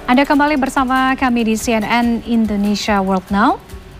Anda kembali bersama kami di CNN Indonesia World Now.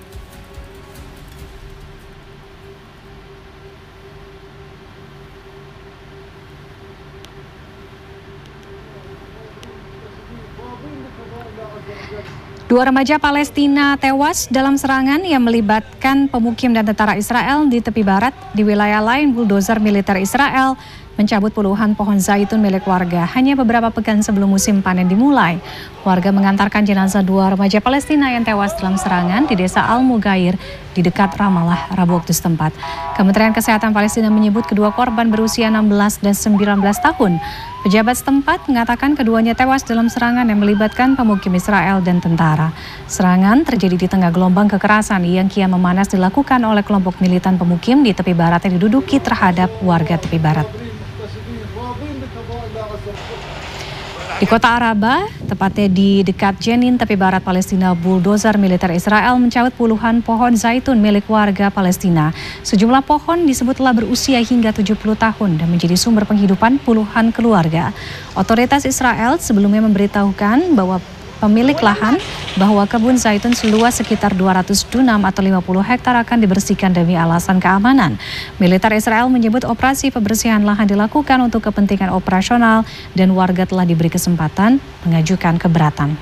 Dua remaja Palestina tewas dalam serangan yang melibatkan pemukim dan tentara Israel di tepi barat. Di wilayah lain, buldozer militer Israel mencabut puluhan pohon zaitun milik warga hanya beberapa pekan sebelum musim panen dimulai. Warga mengantarkan jenazah dua remaja Palestina yang tewas dalam serangan di desa Al-Mugair di dekat Ramallah, Rabu waktu setempat. Kementerian Kesehatan Palestina menyebut kedua korban berusia 16 dan 19 tahun. Pejabat setempat mengatakan keduanya tewas dalam serangan yang melibatkan pemukim Israel dan tentara. Serangan terjadi di tengah gelombang kekerasan yang kian memanas dilakukan oleh kelompok militan pemukim di tepi barat yang diduduki terhadap warga tepi barat. Di kota Araba, tepatnya di dekat Jenin, tepi barat Palestina, buldozer militer Israel mencabut puluhan pohon zaitun milik warga Palestina. Sejumlah pohon disebut telah berusia hingga 70 tahun dan menjadi sumber penghidupan puluhan keluarga. Otoritas Israel sebelumnya memberitahukan bahwa pemilik lahan bahwa kebun zaitun seluas sekitar 200 dunam atau 50 hektar akan dibersihkan demi alasan keamanan. Militer Israel menyebut operasi pembersihan lahan dilakukan untuk kepentingan operasional dan warga telah diberi kesempatan mengajukan keberatan.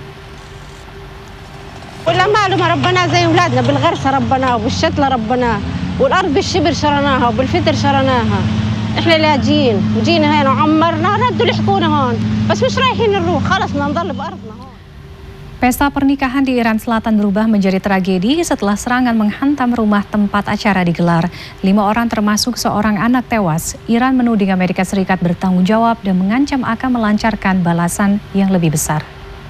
ولا معلومة ربنا زي أولادنا بالغرس ربنا وبالشتلة ربنا والأرض بالشبر شرناها وبالفتر شرناها. إحنا لاجين وجينا هنا وعمرنا ردوا يحكونا هون بس مش رايحين نروح خلص بدنا نضل بأرضنا هون. Pesta pernikahan di Iran Selatan berubah menjadi tragedi setelah serangan menghantam rumah tempat acara digelar. 5 orang termasuk seorang anak tewas. Iran menuding Amerika Serikat bertanggung jawab dan mengancam akan melancarkan balasan yang lebih besar.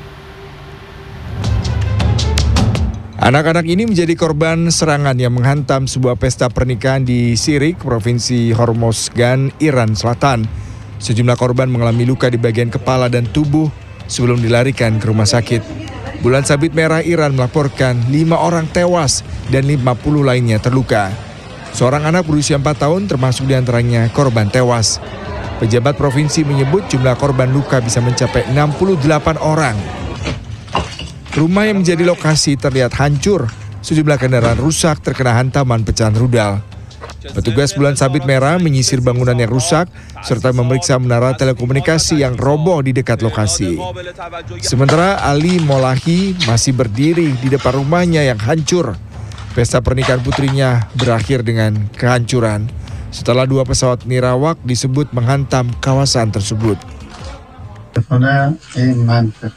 Anak-anak ini menjadi korban serangan yang menghantam sebuah pesta pernikahan di Sirik, Provinsi Hormozgan, Iran Selatan. Sejumlah korban mengalami luka di bagian kepala dan tubuh sebelum dilarikan ke rumah sakit. Bulan Sabit Merah Iran melaporkan 5 orang tewas dan 50 lainnya terluka. Seorang anak berusia 4 tahun termasuk diantaranya korban tewas. Pejabat provinsi menyebut jumlah korban luka bisa mencapai 68 orang. Rumah yang menjadi lokasi terlihat hancur, sejumlah kendaraan rusak terkena hantaman pecahan rudal. Petugas Bulan Sabit Merah menyisir bangunan yang rusak serta memeriksa menara telekomunikasi yang roboh di dekat lokasi. Sementara Ali Molahi masih berdiri di depan rumahnya yang hancur. Pesta pernikahan putrinya berakhir dengan kehancuran setelah 2 pesawat nirawak disebut menghantam kawasan tersebut.